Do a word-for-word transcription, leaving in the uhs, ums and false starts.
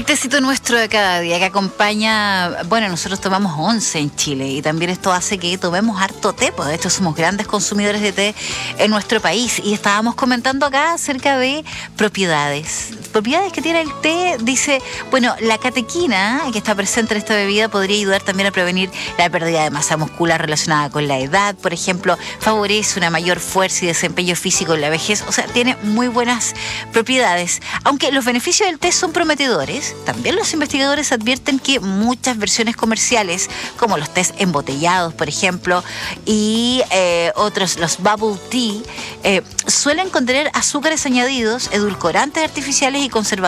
tecito nuestro de cada día que acompaña, bueno, nosotros tomamos once en Chile y también esto hace que tomemos harto té, pues de hecho somos grandes consumidores de té en nuestro país y estábamos comentando acá acerca de propiedades, propiedades que tiene el té. Dice, bueno, la catequina que está presente en esta bebida podría ayudar también a prevenir la pérdida de masa muscular relacionada con la edad, por ejemplo, favorece una mayor fuerza y desempeño físico en la vejez, o sea, tiene muy buenas propiedades. Aunque los beneficios del té son prometedores, también los investigadores advierten que muchas versiones comerciales, como los tés embotellados, por ejemplo, y eh, otros, los bubble tea, eh, suelen contener azúcares añadidos, edulcorantes artificiales y conservadores